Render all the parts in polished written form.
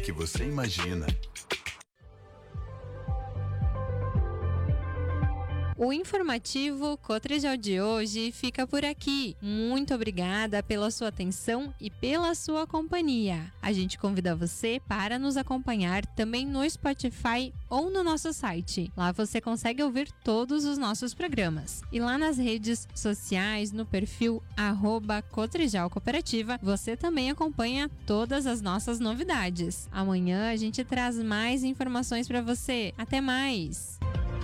que você imagina. O informativo Cotrijal de hoje fica por aqui. Muito obrigada pela sua atenção e pela sua companhia. A gente convida você para nos acompanhar também no Spotify ou no nosso site. Lá você consegue ouvir todos os nossos programas. E lá nas redes sociais, no perfil @Cotrijal Cooperativa, você também acompanha todas as nossas novidades. Amanhã a gente traz mais informações para você. Até mais!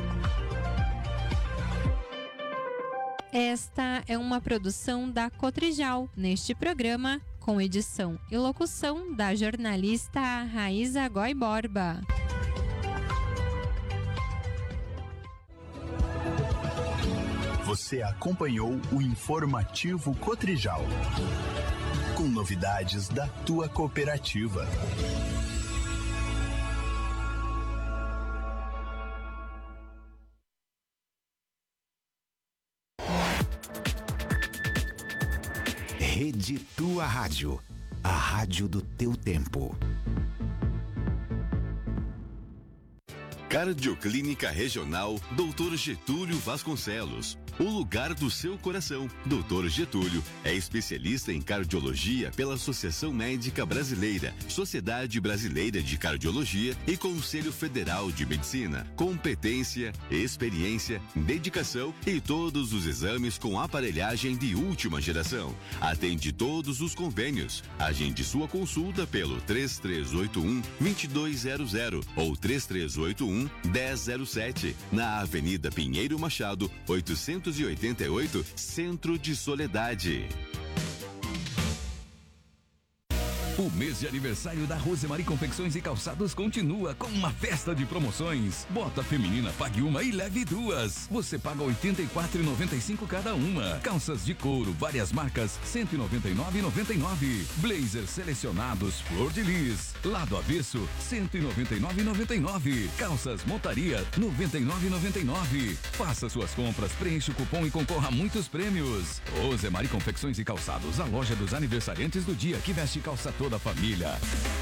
Esta é uma produção da Cotrijal, neste programa, com edição e locução da jornalista Raíza Goy Borba. Você acompanhou o informativo Cotrijal, com novidades da tua cooperativa. Rede Tua Rádio, a rádio do teu tempo. Cardioclínica Regional Dr. Getúlio Vasconcelos. O lugar do seu coração. Dr. Getúlio é especialista em cardiologia pela Associação Médica Brasileira, Sociedade Brasileira de Cardiologia e Conselho Federal de Medicina. Competência, experiência, dedicação e todos os exames com aparelhagem de última geração. Atende todos os convênios. Agende sua consulta pelo 3381-2200 ou 3381-1007, na Avenida Pinheiro Machado, 888, Centro de Soledade. O mês de aniversário da Rosemary Confecções e Calçados continua com uma festa de promoções. Bota feminina, pague uma e leve duas. Você paga R$ 84,95 cada uma. Calças de couro, várias marcas, R$ 199,99. Blazers selecionados, flor de lis. Lado avesso, R$ 199,99. Calças montaria, R$ 99,99. Faça suas compras, preencha o cupom e concorra a muitos prêmios. Rosemary Confecções e Calçados, a loja dos aniversariantes do dia, que veste calça toda a família.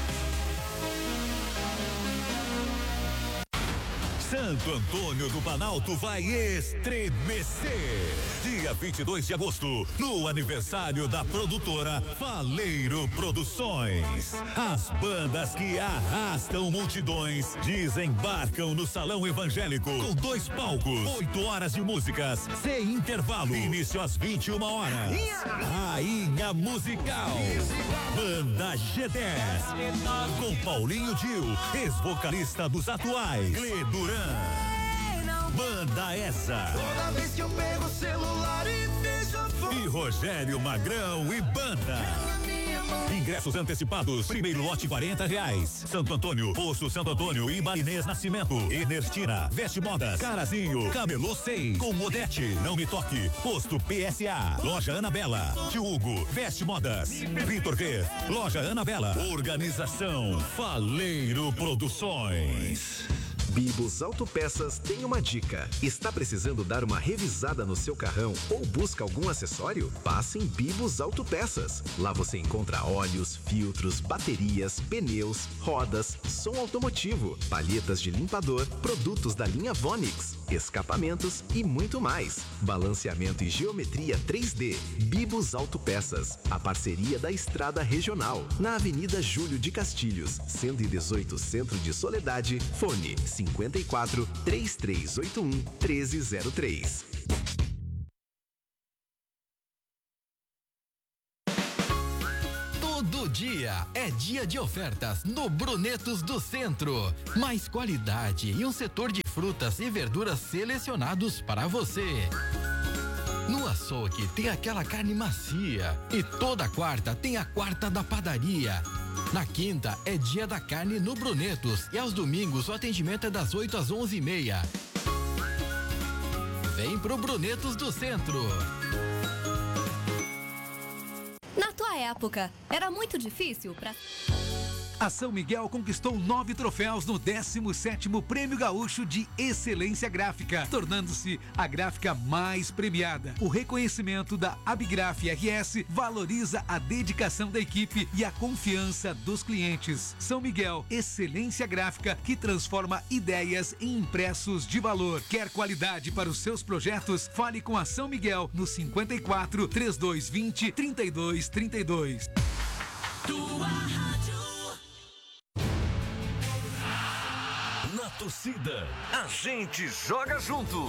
Santo Antônio do Planalto vai estremecer. Dia 22 de agosto, no aniversário da produtora Faleiro Produções. As bandas que arrastam multidões desembarcam no Salão Evangélico com 2 palcos, 8 horas de músicas, sem intervalo. Início às 21 horas. Rainha Musical. Banda G10. Com Paulinho Dil, ex-vocalista dos atuais. Clê Duran. Banda Essa. Toda vez que eu pego o celular e vejo a foto. E Rogério Magrão e Banda. Ingressos antecipados, primeiro lote R$40. Santo Antônio, Poço Santo Antônio e Marinês Nascimento. Enertina, Veste Modas, Carazinho, Camelô 100, com Modete, Não Me Toque, Posto PSA, Loja Anabela, Tio Hugo, Veste Modas, Vitor V, Loja Anabela. Organização Faleiro Produções. Bibos Autopeças tem uma dica. Está precisando dar uma revisada no seu carrão ou busca algum acessório? Passe em Bibos Autopeças. Lá você encontra óleos, filtros, baterias, pneus, rodas, som automotivo, palhetas de limpador, produtos da linha Vonix, escapamentos e muito mais. Balanceamento e geometria 3D. Bibos Autopeças, a parceria da Estrada Regional, na Avenida Júlio de Castilhos, 118, Centro de Soledade. Fone 54 3381 1303. Todo dia é dia de ofertas no Brunetos do Centro. Mais qualidade e um setor de frutas e verduras selecionados para você. No açougue tem aquela carne macia e toda quarta tem a quarta da padaria. Na quinta é dia da carne no Brunetos e aos domingos o atendimento é das 8 às 11h30. Vem pro Brunetos do Centro. Na tua época, era muito difícil pra... A São Miguel conquistou 9 troféus no 17º Prêmio Gaúcho de Excelência Gráfica, tornando-se a gráfica mais premiada. O reconhecimento da Abigraf RS valoriza a dedicação da equipe e a confiança dos clientes. São Miguel, excelência gráfica que transforma ideias em impressos de valor. Quer qualidade para os seus projetos? Fale com a São Miguel no 54 3220 3232. Tua rádio. Na torcida, a gente joga junto.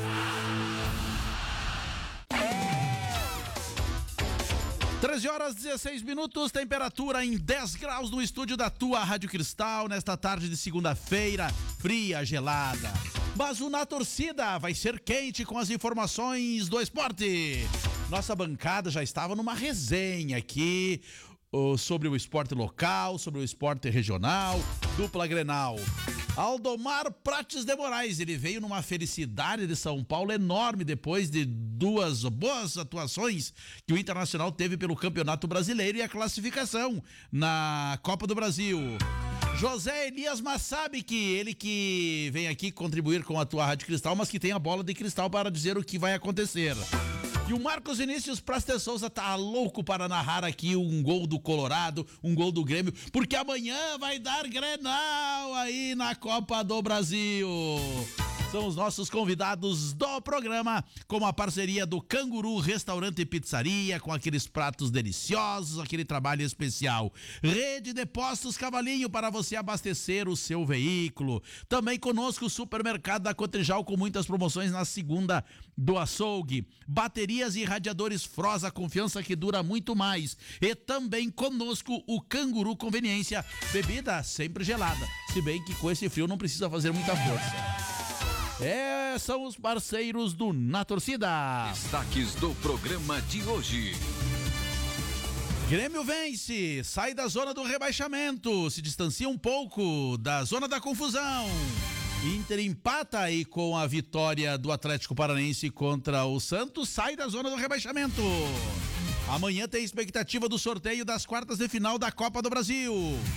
Treze horas 16 minutos, temperatura em 10 graus no estúdio da tua Rádio Cristal, nesta tarde de segunda-feira, fria, gelada. Mas o Na Torcida vai ser quente com as informações do esporte. Nossa bancada já estava numa resenha aqui sobre o esporte local, sobre o esporte regional, dupla Grenal. Aldomar Prates de Moraes, ele veio numa felicidade de São Paulo enorme depois de 2 boas atuações que o Internacional teve pelo Campeonato Brasileiro e a classificação na Copa do Brasil. José Elias Massabi, ele que vem aqui contribuir com a tua Rádio Cristal, mas que tem a bola de cristal para dizer o que vai acontecer. E o Marcos Vinícius Praster Souza tá louco para narrar aqui um gol do Colorado, um gol do Grêmio, porque amanhã vai dar Grenal aí na Copa do Brasil. São os nossos convidados do programa, com a parceria do Canguru Restaurante e Pizzaria, com aqueles pratos deliciosos, aquele trabalho especial. Rede de Postos Cavalinho, para você abastecer o seu veículo. Também conosco o Supermercado da Cotrijal, com muitas promoções na segunda do açougue. Baterias e radiadores Froza, confiança que dura muito mais. E também conosco o Canguru Conveniência, bebida sempre gelada. Se bem que com esse frio não precisa fazer muita força. São os parceiros do Na Torcida. Destaques do programa de hoje. Grêmio vence, sai da zona do rebaixamento, se distancia um pouco da zona da confusão. Inter empata aí com a vitória do Atlético Paranaense contra o Santos, sai da zona do rebaixamento. Amanhã tem expectativa do sorteio das quartas de final da Copa do Brasil.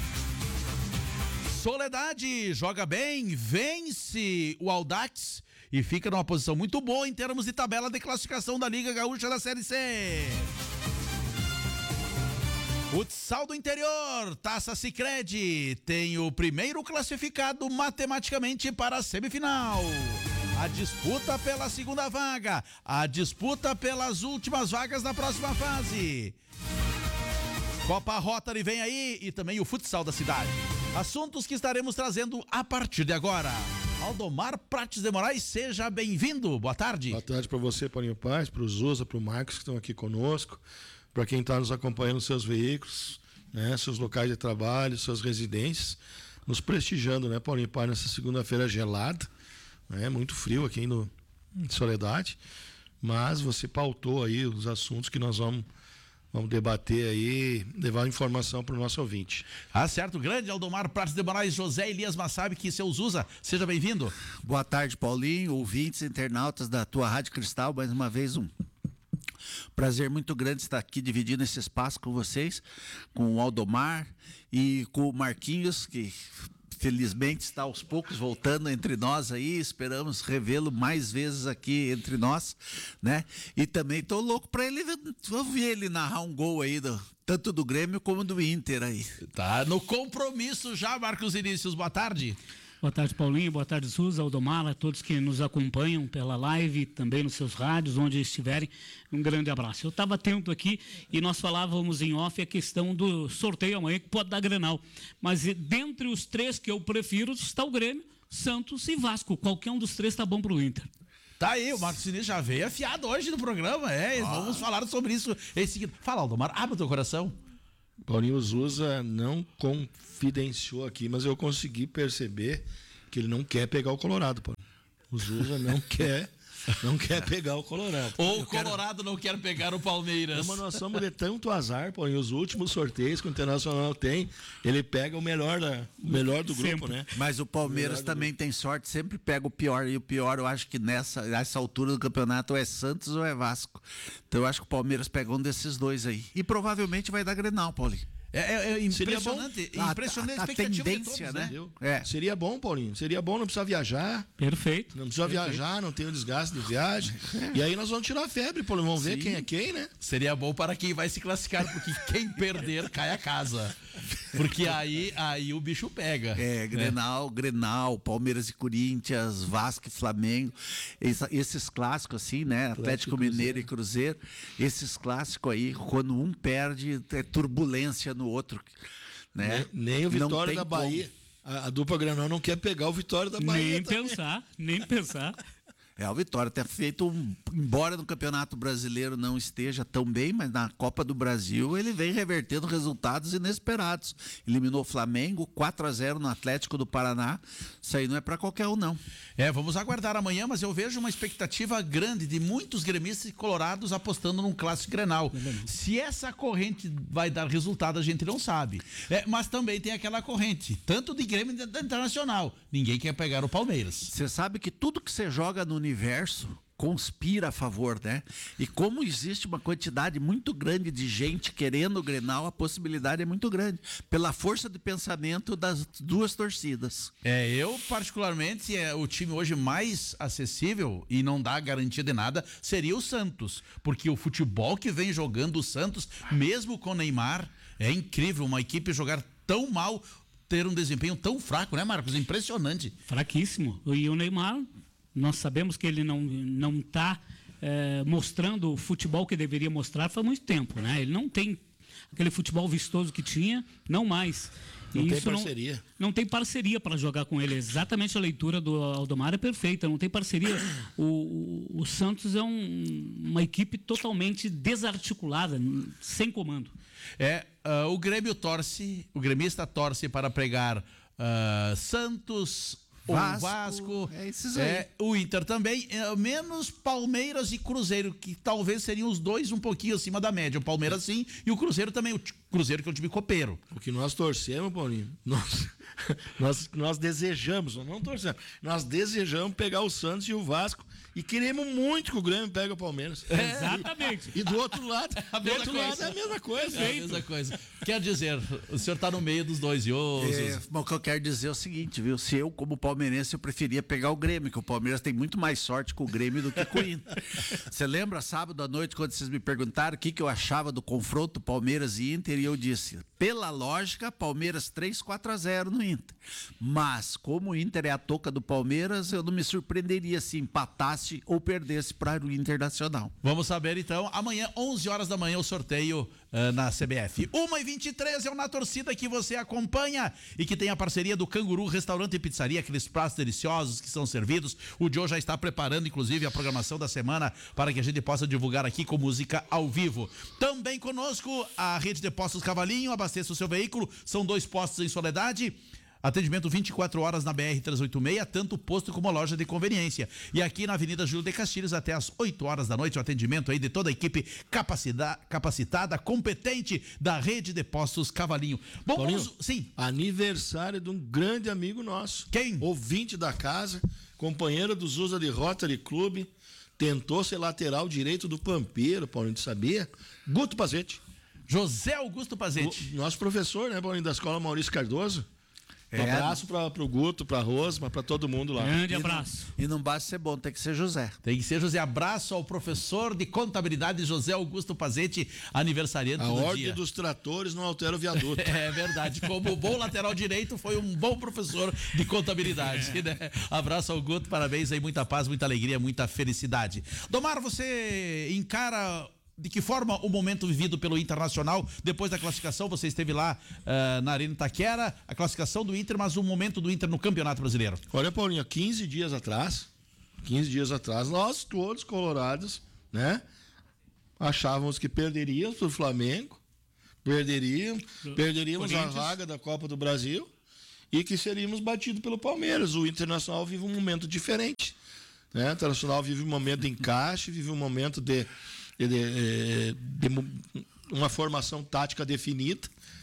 Soledade joga bem, vence o Audax e fica numa posição muito boa em termos de tabela de classificação da Liga Gaúcha da Série C. Futsal do Interior, Taça Sicredi, tem o primeiro classificado matematicamente para a semifinal. A disputa pela segunda vaga, a disputa pelas últimas vagas da próxima fase. Copa Rotary vem aí e também o futsal da cidade. Assuntos que estaremos trazendo a partir de agora. Aldomar Prates de Moraes, seja bem-vindo. Boa tarde. Boa tarde para você, Paulinho Paz, para o Zusa, para o Marcos que estão aqui conosco, para quem está nos acompanhando nos seus veículos, né, seus locais de trabalho, suas residências, nos prestigiando, né, Paulinho Paz, nessa segunda-feira gelada, né, muito frio aqui em Soledade, mas você pautou aí os assuntos que nós vamos debater aí, levar informação para o nosso ouvinte. Certo, grande Aldomar Prates de Moraes, José Elias Massabi, que seu Zusa, seja bem-vindo. Boa tarde, Paulinho, ouvintes, internautas da tua Rádio Cristal, mais uma vez um prazer muito grande estar aqui dividindo esse espaço com vocês, com o Aldomar e com o Marquinhos, que felizmente está aos poucos voltando entre nós aí, esperamos revê-lo mais vezes aqui entre nós, né? E também tô louco para ele, ouvir ele narrar um gol aí, tanto do Grêmio como do Inter aí. Tá no compromisso já, Marcos Vinícius, boa tarde. Boa tarde, Paulinho, boa tarde, Suza, Aldomar, a todos que nos acompanham pela live, também nos seus rádios, onde estiverem, um grande abraço. Eu estava atento aqui e nós falávamos em off a questão do sorteio amanhã, que pode dar Grenal, mas dentre os 3 que eu prefiro está o Grêmio, Santos e Vasco, qualquer um dos 3 está bom pro Inter. Tá aí, o Marcos Vinícius já veio afiado hoje no programa, vamos falar sobre isso. Fala, Aldomar, abre o teu coração. Paulinho Zusa não confidenciou aqui, mas eu consegui perceber que ele não quer pegar o Colorado, Paulinho. O Zusa não quer pegar o Colorado. Ou o Colorado não quer pegar o Palmeiras. Mas nós somos de tanto azar, Paulinho. Os últimos sorteios que o Internacional tem, ele pega o melhor do grupo, né? Mas o Palmeiras também tem sorte, sempre pega o pior. E o pior, eu acho que nessa altura do campeonato, ou é Santos ou é Vasco. Então eu acho que o Palmeiras pega um desses dois aí. E provavelmente vai dar Grenal, Paulinho. É impressionante. Impressionante a tendência, todos, né? Seria bom, Paulinho. Seria bom, não precisar viajar. Perfeito. Não precisa viajar, não tem o desgaste de viagem. E aí nós vamos tirar a febre, Paulinho. Vamos ver quem é quem, né? Seria bom para quem vai se classificar, porque quem perder cai a casa. Porque aí o bicho pega. Grenal, Palmeiras e Corinthians, Vasco e Flamengo. Esses clássicos assim, né? Atlético Mineiro e Cruzeiro. Esses clássicos aí, quando um perde, é turbulência no outro, né? Nem o Vitória da Bahia. A dupla Grenal não quer pegar o Vitória da Bahia. Nem pensar. O Vitória tem feito, embora no Campeonato Brasileiro não esteja tão bem, mas na Copa do Brasil ele vem revertendo resultados inesperados. Eliminou o Flamengo, 4-0 no Atlético do Paraná. Isso aí não é para qualquer um, não. Vamos aguardar amanhã, mas eu vejo uma expectativa grande de muitos gremistas e colorados apostando num clássico Grenal. Se essa corrente vai dar resultado, a gente não sabe. Mas também tem aquela corrente, tanto de Grêmio e da Internacional. Ninguém quer pegar o Palmeiras. Você sabe que tudo que você joga no universo conspira a favor, né? E como existe uma quantidade muito grande de gente querendo o Grenal, a possibilidade é muito grande, pela força de pensamento das duas torcidas. Eu particularmente, o time hoje mais acessível e não dá garantia de nada, seria o Santos, porque o futebol que vem jogando o Santos, mesmo com o Neymar, é incrível, uma equipe jogar tão mal, ter um desempenho tão fraco, né, Marcos? Impressionante. Fraquíssimo. E o Neymar, nós sabemos que ele não está mostrando o futebol que deveria mostrar faz muito tempo, né? Ele não tem aquele futebol vistoso que tinha, não mais. Não tem parceria. Não tem parceria para jogar com ele. Exatamente a leitura do Aldomar é perfeita. Não tem parceria. O Santos é uma equipe totalmente desarticulada, sem comando. O Grêmio o gremista torce para pregar Santos, o Vasco, o Inter também, menos Palmeiras e Cruzeiro, que talvez seriam os dois um pouquinho acima da média. O Palmeiras sim, e o Cruzeiro também, o Cruzeiro que é um time copeiro. O que nós torcemos, Paulinho, nós desejamos, não torcemos, nós desejamos pegar o Santos e o Vasco e queremos muito que o Grêmio pegue o Palmeiras. Exatamente. E do outro lado, é a mesma coisa. É a mesma coisa. Quer dizer, o senhor está no meio dos dois iosos. O que eu quero dizer é o seguinte, viu? Se eu, como palmeirense, eu preferia pegar o Grêmio, que o Palmeiras tem muito mais sorte com o Grêmio do que com o Inter. Você lembra, sábado à noite, quando vocês me perguntaram o que eu achava do confronto Palmeiras e Inter, e eu disse, pela lógica, Palmeiras 3-4-0 no Inter. Mas, como o Inter é a touca do Palmeiras, eu não me surpreenderia se empatasse ou perdesse para o Internacional. Vamos saber então, amanhã, 11 horas da manhã, o sorteio na CBF. 1h23 é o Na Torcida que você acompanha e que tem a parceria do Canguru Restaurante e Pizzaria, aqueles pratos deliciosos que são servidos. O Joe já está preparando, inclusive, a programação da semana para que a gente possa divulgar aqui com música ao vivo. Também conosco a Rede de Postos Cavalinho, abasteça o seu veículo, são 2 postos em Soledade. Atendimento 24 horas na BR-386, tanto posto como loja de conveniência. E aqui na Avenida Júlio de Castilhos, até às 8 horas da noite, o atendimento aí de toda a equipe capacitada, competente da Rede de Postos Cavalinho. Bom, Paulinho, sim. Aniversário de um grande amigo nosso. Quem? Ouvinte da casa, companheiro do Zusa de Rotary Club, tentou ser lateral direito do Pampeiro, Paulinho, de sabia? Guto Pazete. José Augusto Pazete. Nosso professor, né, Paulinho, da Escola Maurício Cardoso. Um abraço pro Guto, pra Rosma, pra todo mundo lá. Grande abraço. E não basta ser bom, tem que ser José. Tem que ser José. Abraço ao professor de contabilidade José Augusto Pazete, aniversariante do dia. A ordem dos tratores não altera o viaduto. É verdade. Como bom lateral direito, foi um bom professor de contabilidade. Né? Abraço ao Guto, parabéns aí, muita paz, muita alegria, muita felicidade. Domar, você encara de que forma o momento vivido pelo Internacional depois da classificação? Você esteve lá na Arena Itaquera, a classificação do Inter, mas o momento do Inter no Campeonato Brasileiro. Olha, Paulinho, 15 dias atrás, nós todos colorados, né, achávamos que perderíamos pro Flamengo, perderíamos a vaga da Copa do Brasil e que seríamos batidos pelo Palmeiras. O Internacional vive um momento diferente, né? O Internacional vive um momento de encaixe, vive um momento de uma formação tática definida,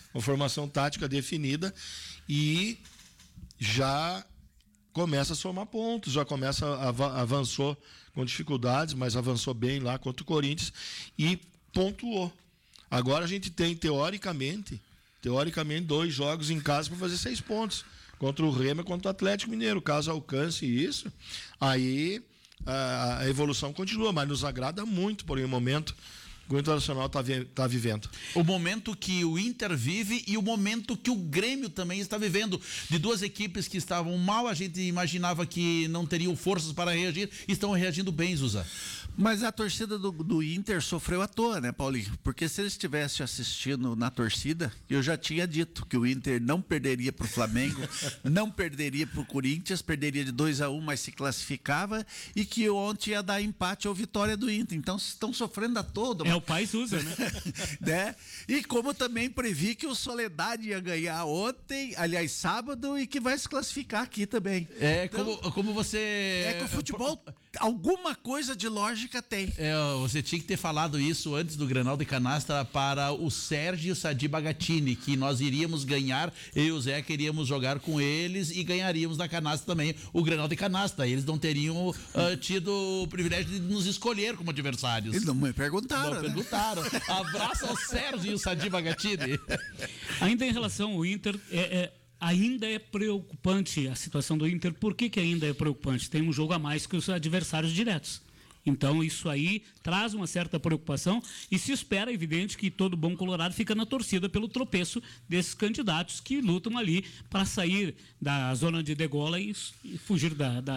e já começa a somar pontos, avançou com dificuldades, mas avançou bem lá contra o Corinthians e pontuou. Agora a gente tem, teoricamente, teoricamente, 2 jogos em casa para fazer 6 pontos. Contra o Remo e contra o Atlético Mineiro. Caso alcance isso, aí a evolução continua, mas nos agrada muito por um momento que o Internacional está vivendo. O momento que o Inter vive e o momento que o Grêmio também está vivendo. De 2 equipes que estavam mal, a gente imaginava que não teriam forças para reagir, estão reagindo bem, Zusa. Mas a torcida do Inter sofreu à toa, né, Paulinho? Porque se eles estivessem assistindo na torcida, eu já tinha dito que o Inter não perderia para o Flamengo, não perderia para o Corinthians, perderia de 2-1, mas se classificava, e que ontem ia dar empate ou vitória do Inter. Então estão sofrendo à toa. É o pai usa, né? Né? E como também previ que o Soledade ia ganhar ontem, aliás, sábado, e que vai se classificar aqui também. Então, como você... É que o futebol, alguma coisa de lógica tem. Você tinha que ter falado isso antes do Grenal de Canastra para o Sérgio Sadi Bagatini, que nós iríamos ganhar, eu e o Zé queríamos jogar com eles e ganharíamos na canastra também o Grenal de Canastra. Eles não teriam tido o privilégio de nos escolher como adversários. Eles não me perguntaram. Perguntaram. Abraço ao Sérgio e o Sadi Bagatini. Ainda em relação ao Inter, ainda é preocupante a situação do Inter. Por que ainda é preocupante? Tem um jogo a mais que os adversários diretos. Então isso aí traz uma certa preocupação e se espera, evidente, que todo bom colorado fica na torcida pelo tropeço desses candidatos que lutam ali para sair da zona de degola e fugir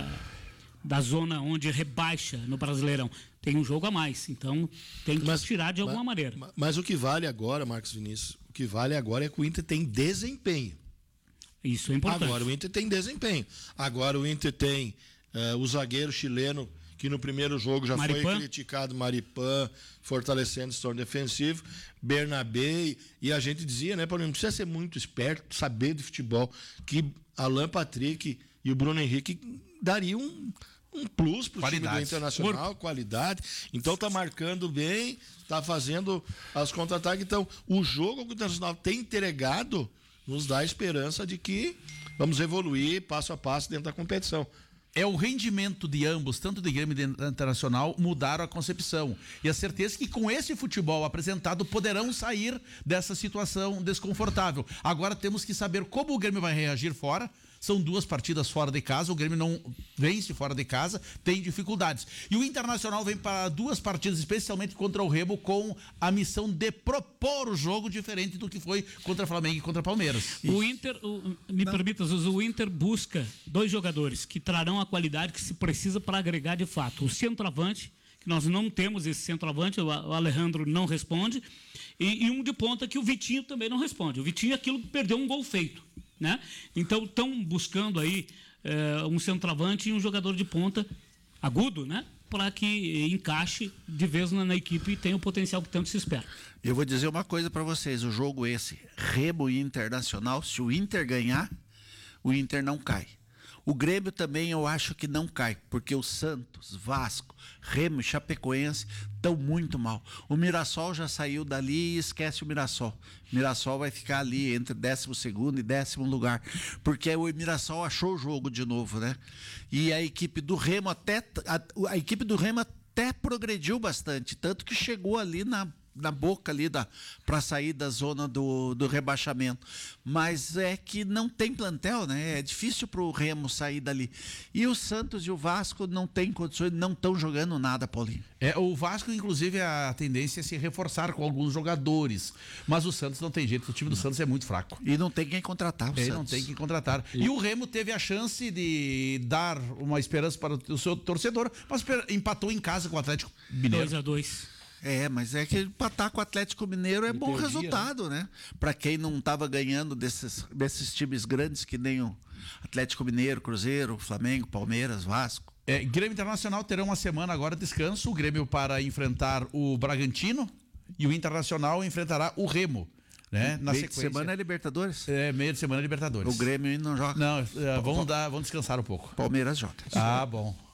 da zona onde rebaixa no Brasileirão. Tem um jogo a mais, então tem que tirar de alguma maneira. Mas o que vale agora, Marcos Vinícius, o que vale agora é que o Inter tem desempenho. Isso é importante. Agora o Inter tem desempenho. Agora o Inter tem o zagueiro chileno, que no primeiro jogo já foi criticado, Maripan, fortalecendo o setor defensivo, Bernabé, e a gente dizia, né, não precisa ser muito esperto, saber de futebol, que Alan Patrick e o Bruno Henrique dariam um plus para o time do Internacional, qualidade. Então tá marcando bem, tá fazendo as contra-ataques. Então, o jogo que o Internacional tem entregado nos dá a esperança de que vamos evoluir passo a passo dentro da competição. O rendimento de ambos, tanto de Grêmio e de Internacional, mudaram a concepção. E a certeza que com esse futebol apresentado poderão sair dessa situação desconfortável. Agora temos que saber como o Grêmio vai reagir fora. São 2 partidas fora de casa, o Grêmio não vence fora de casa, tem dificuldades. E o Internacional vem para 2 partidas, especialmente contra o Remo, com a missão de propor o jogo diferente do que foi contra Flamengo e contra Palmeiras. O Inter, o Inter busca 2 jogadores que trarão a qualidade que se precisa para agregar de fato. O centroavante, que nós não temos esse centroavante, o Alejandro não responde, e um de ponta que o Vitinho também não responde. O Vitinho é aquilo que perdeu um gol feito, né? Então estão buscando aí um centroavante e um jogador de ponta agudo, né? Para que encaixe de vez na equipe e tenha o potencial que tanto se espera. Eu vou dizer uma coisa para vocês, o jogo esse, Remo e Internacional, se o Inter ganhar, o Inter não cai. O Grêmio também eu acho que não cai, porque o Santos, Vasco, Remo e Chapecoense estão muito mal. O Mirassol já saiu dali e esquece o Mirassol. O Mirassol vai ficar ali entre 12º e 10º lugar, porque o Mirassol achou o jogo de novo, né? E a equipe do Remo até progrediu bastante, tanto que chegou ali na boca ali para sair da zona do rebaixamento, mas é que não tem plantel, né? É difícil para o Remo sair dali, e o Santos e o Vasco não tem condições, não estão jogando nada, Paulinho. O Vasco, inclusive, a tendência é se reforçar com alguns jogadores, mas o Santos não tem jeito, o time do Santos é muito fraco. E não tem quem contratar o Santos. Não tem quem contratar. E o Remo teve a chance de dar uma esperança para o seu torcedor, mas empatou em casa com o Atlético Mineiro. 2-2. Mas é que empatar com o Atlético Mineiro é bom resultado, né? Para quem não estava ganhando desses times grandes que nem o Atlético Mineiro, Cruzeiro, Flamengo, Palmeiras, Vasco. Grêmio Internacional terá uma semana agora de descanso, o Grêmio para enfrentar o Bragantino e o Internacional enfrentará o Remo. Né? Na sequência. Semana é Libertadores? Meio de semana é Libertadores. O Grêmio não joga? Não, vamos descansar um pouco. Palmeiras joga. Bom.